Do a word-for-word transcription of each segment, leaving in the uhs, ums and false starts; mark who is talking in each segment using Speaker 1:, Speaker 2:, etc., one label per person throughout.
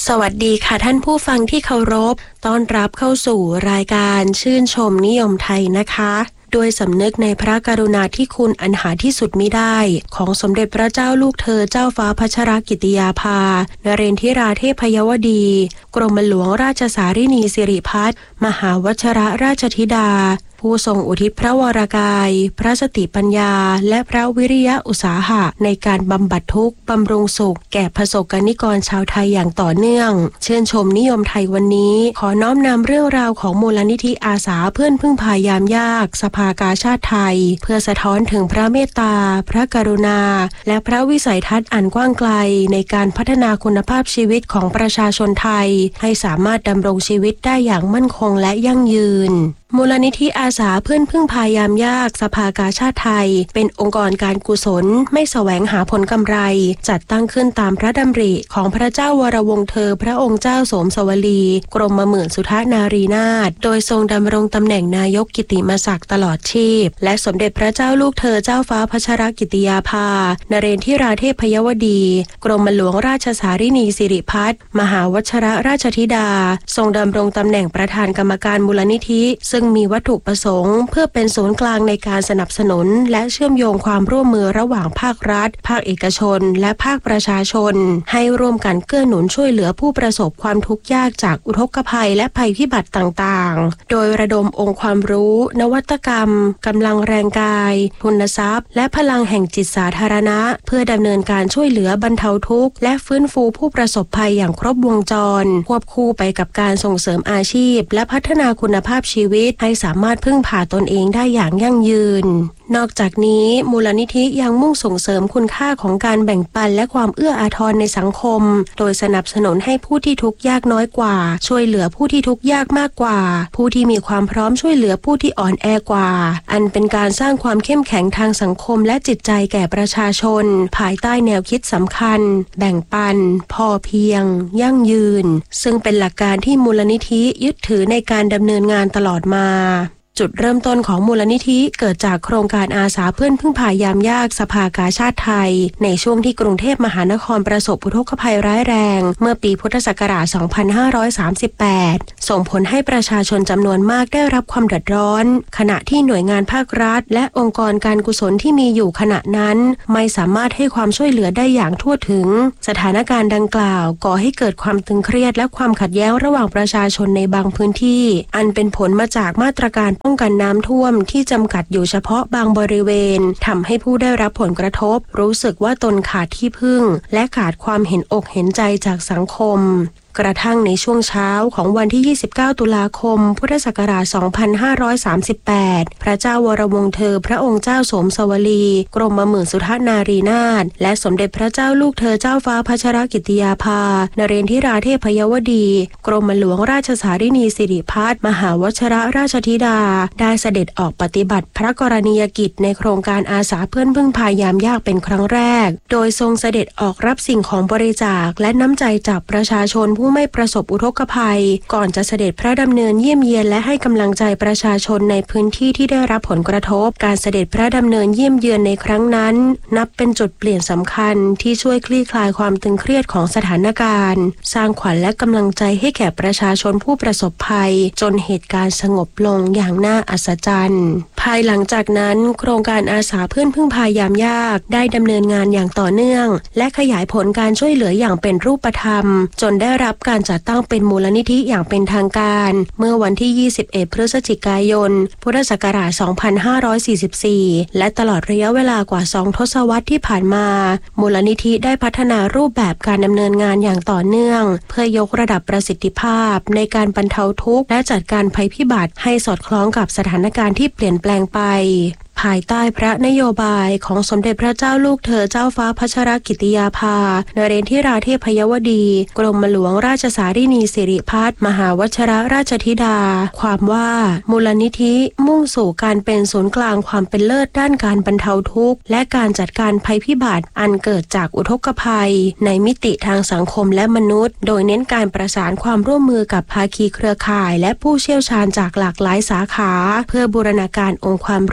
Speaker 1: สวัสดีค่ะท่านผู้ฟังที่เคารพต้อนรับเข้าสู่รายการชื่นชมนิยมไทยนะคะด้วยสำนึกในพระกรุณาธิคุณอันหาที่สุดมิได้ของสมเด็จพระเจ้าลูกเธอเจ้าฟ้าพัชรกิติยาภานเรนทิราเทพยวดีกรมหลวงราชสารินีสิริพัฒน์มหาวชรราชธิดาผู้ทรงอุทิศพระวรกายพระสติปัญญาและพระวิริยะอุตสาหะในการบำบัดทุกข์บำรุงสุขแก่ประสบกนิกรชาวไทยอย่างต่อเนื่องเชื่นชมนิยมไทยวันนี้ขอน้อมนำเรื่องราวของมูลนิธิอาสาเพื่อนพึ่งพายามยากสภากาชาติไทยเพื่อสะท้อนถึงพระเมตตาพระกรุณาและพระวิสัยทัศน์อันกว้างไกลในการพัฒนาคุณภาพชีวิตของประชาชนไทยให้สามารถดำรงชีวิตได้อย่างมั่นคงและยั่งยืนมูลนิธิอาสาเพื่อนพึ่งพายามยากสภากาชาติไทยเป็นองค์กรการกุศลไม่แสวงหาผลกำไรจัดตั้งขึ้นตามพระดำริของพระเจ้าวรวงศ์เธอพระองค์เจ้าสมสวลีกรมหมื่นสุทนารีนาถโดยทรงดำรงตำแหน่งนายกกิติมศักดิ์ตลอดชีพและสมเด็จพระเจ้าลูกเธอเจ้าฟ้าพัชรกิติยาภานเรนทิราเทพยวดีกรมหลวงราชสารินีสิริพัฒน์มหาวชรราชธิดาทรงดำรงตำแหน่งประธานกรรมการมูลนิธิซึ่งมีวัตถุประสงค์เพื่อเป็นศูนย์กลางในการสนับสนุนและเชื่อมโยงความร่วมมือระหว่างภาครัฐภาคเอกชนและภาคประชาชนให้ร่วมกันเกื้อหนุนช่วยเหลือผู้ประสบความทุกข์ยากจากอุทกภัยและภัยพิบัติต่างๆโดยระดมองค์ความรู้นวัตกรรมกำลังแรงกายทุนทรัพย์และพลังแห่งจิตสาธารณะเพื่อดำเนินการช่วยเหลือบรรเทาทุกข์และฟื้นฟูผู้ประสบภัยอย่างครบวงจรควบคู่ไปกับการส่งเสริมอาชีพและพัฒนาคุณภาพชีวิตให้สามารถพึ่งพาตนเองได้อย่างยั่งยืนนอกจากนี้มูลนิธิยังมุ่งส่งเสริมคุณค่าของการแบ่งปันและความเอื้ออาทรในสังคมโดยสนับสนุนให้ผู้ที่ทุกข์ยากน้อยกว่าช่วยเหลือผู้ที่ทุกข์ยากมากกว่าผู้ที่มีความพร้อมช่วยเหลือผู้ที่อ่อนแอกว่าอันเป็นการสร้างความเข้มแข็งทางสังคมและจิตใจแก่ประชาชนภายใต้แนวคิดสำคัญแบ่งปันพอเพียงยั่งยืนซึ่งเป็นหลักการที่มูลนิธิยึดถือในการดำเนินงานตลอดมาจุดเริ่มต้นของมูลนิธิเกิดจากโครงการอาสาเพื่อนพึ่งพายามยากสภากาชาติไทยในช่วงที่กรุงเทพมหานครประสบอุทกภัยร้ายแรงเมื่อปีพุทธศักราช สองพันห้าร้อยสามสิบแปด ส่งผลให้ประชาชนจำนวนมากได้รับความเดือดร้อนขณะที่หน่วยงานภาครัฐและองค์กรการกุศลที่มีอยู่ขณะนั้นไม่สามารถให้ความช่วยเหลือได้อย่างทั่วถึงสถานการณ์ดังกล่าวก่อให้เกิดความตึงเครียดและความขัดแย้งระหว่างประชาชนในบางพื้นที่อันเป็นผลมาจากมาตรการป้องกันน้ำท่วมที่จำกัดอยู่เฉพาะบางบริเวณทำให้ผู้ได้รับผลกระทบรู้สึกว่าตนขาดที่พึ่งและขาดความเห็นอกเห็นใจจากสังคมกระทั่งในช่วงเช้าของวันที่ยี่สิบเก้าตุลาคมพุทธศักราช สองพันห้าร้อยสามสิบแปด พระเจ้าวรวงศ์เธอพระองค์เจ้าสมสวลีกรมหมื่นสุทนารีนาถและสมเด็จพระเจ้าลูกเธอเจ้าฟ้าพัชรกิติยาภานเรนทิราเทพยวดีกรมหลวงราชสารินีสิริพัฒน์มหาวชรราชธิดาได้เสด็จออกปฏิบัติพระกรณียกิจในโครงการอาสาเพื่อนพึ่งพายามยากเป็นครั้งแรกโดยทรงเสด็จออกรับสิ่งของบริจาคและน้ำใจจากประชาชนผู้ไม่ประสบอุทกภัยก่อนจะเสด็จพระดำเนินเยี่ยมเยียนและให้กำลังใจประชาชนในพื้นที่ที่ได้รับผลกระทบการเสด็จพระดำเนินเยี่ยมเยือนในครั้งนั้นนับเป็นจุดเปลี่ยนสำคัญที่ช่วยคลี่คลายความตึงเครียดของสถานการณ์สร้างขวัญและกำลังใจให้แก่ประชาชนผู้ประสบภัยจนเหตุการณ์สงบลงอย่างน่าอัศจรรย์ภายหลังจากนั้นโครงการอาสาเพื่อนพึ่งพายามยากได้ดำเนินงานอย่างต่อเนื่องและขยายผลการช่วยเหลืออย่างเป็นรูปธรรมจนได้รับการจัดตั้งเป็นมูลนิธิอย่างเป็นทางการเมื่อวันที่ยี่สิบเอ็ดพฤศจิกายนพุทธศักราช สองพันห้าร้อยสี่สิบสี่ และตลอดระยะเวลากว่าสองทศวรรษที่ผ่านมามูลนิธิได้พัฒนารูปแบบการดำเนินงานอย่างต่อเนื่องเพื่อยกระดับประสิทธิภาพในการบรรเทาทุกข์และจัดการภัยพิบัติให้สอดคล้องกับสถานการณ์ที่เปลี่ยนแปลงไปภายใต้พระนโยบายของสมเด็จพระเจ้าลูกเธอเจ้าฟ้าพัชรกิติยาภานเรนทิราเทพยวดีกรมหลวงราชสารินีสิริพัฒน์มหาวชรราชธิดาความว่ามูลนิธิมุ่งสู่การเป็นศูนย์กลางความเป็นเลิศด้านการบรรเทาทุกข์และการจัดการภัยพิบัติอันเกิดจากอุทกภัยในมิติทางสังคมและมนุษย์โดยเน้นการประสานความร่วมมือกับภาคีเครือข่ายและผู้เชี่ยวชาญจากหลากหลายสาขาเพื่อบูรณาการองค์ความรู้และ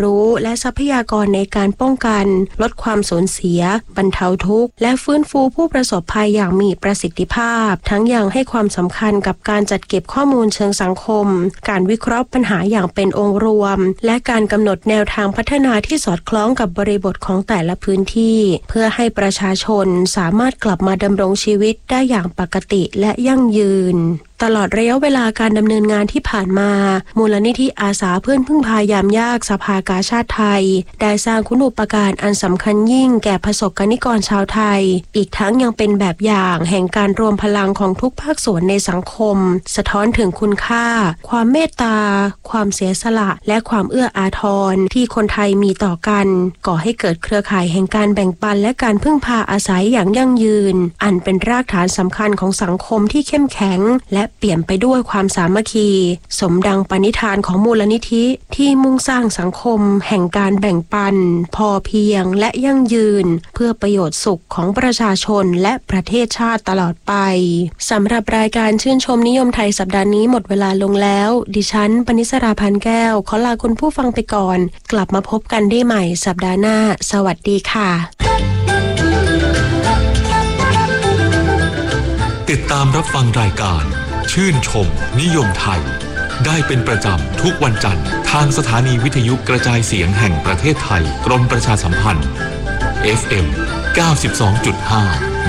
Speaker 1: และทรัพยากรในการป้องกันลดความสูญเสียบรรเทาทุกข์และฟื้นฟูผู้ประสบภัยอย่างมีประสิทธิภาพทั้งยังให้ความสำคัญกับการจัดเก็บข้อมูลเชิงสังคมการวิเคราะห์ปัญหาอย่างเป็นองค์รวมและการกำหนดแนวทางพัฒนาที่สอดคล้องกับบริบทของแต่ละพื้นที่เพื่อให้ประชาชนสามารถกลับมาดำรงชีวิตได้อย่างปกติและยั่งยืนตลอดระยะเวลาการดำเนินงานที่ผ่านมามูลนิธิอาสาเพื่อนพึ่งพายามยากสภากาชาดไทยได้สร้างคุณูปการอันสำคัญยิ่งแก่ประสบกนิกรชาวไทยอีกทั้งยังเป็นแบบอย่างแห่งการรวมพลังของทุกภาคส่วนในสังคมสะท้อนถึงคุณค่าความเมตตาความเสียสละและความเอื้ออาทรที่คนไทยมีต่อกันก่อให้เกิดเครือข่ายแห่งการแบ่งปันและการพึ่งพาอาศัยอย่างยั่งยืนอันเป็นรากฐานสำคัญของสังคมที่เข้มแข็งและเปี่ยมไปด้วยความสามัคคีสมดังปณิธานของมูลนิธิที่มุ่งสร้างสังคมแห่งการแบ่งปันพอเพียงและยั่งยืนเพื่อประโยชน์สุขของประชาชนและประเทศชาติตลอดไปสำหรับรายการชื่นชมนิยมไทยสัปดาห์นี้หมดเวลาลงแล้วดิฉันปณิสราพันแก้วขอลาคุณผู้ฟังไปก่อนกลับมาพบกันได้ใหม่สัปดาห์หน้าสวัสดีค่ะ
Speaker 2: ติดตามรับฟังรายการชื่นชมนิยมไทยได้เป็นประจำทุกวันจันทร์ทางสถานีวิทยุกระจายเสียงแห่งประเทศไทยกรมประชาสัมพันธ์ เอฟ เอ็ม เก้าสิบสองจุดห้า